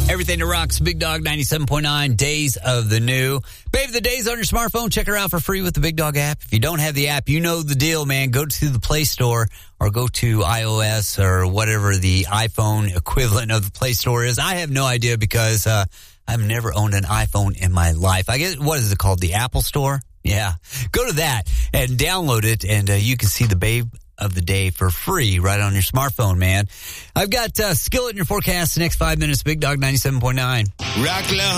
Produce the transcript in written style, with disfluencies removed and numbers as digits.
Everything that rocks, Big Dog 97.9, Days of the New. Babe, the Days on your smartphone. Check her out for free with the Big Dog app. If you don't have the app, you know the deal, man. Go to the Play Store or go to iOS or whatever the iPhone equivalent of the Play Store is. I have no idea because I've never owned an iPhone in my life. I guess, what is it called? The Apple Store? Yeah. Go to that and download it, and you can see the Babe of the Day for free right on your smartphone, man. I've got Skillet in your forecast the next 5 minutes. Big Dog 97.9.